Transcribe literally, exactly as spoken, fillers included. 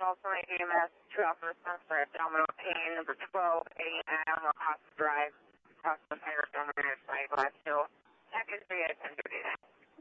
Baltimore E M S, two hours for abdominal pain, number twelve, eighty-nine Wacosset Drive.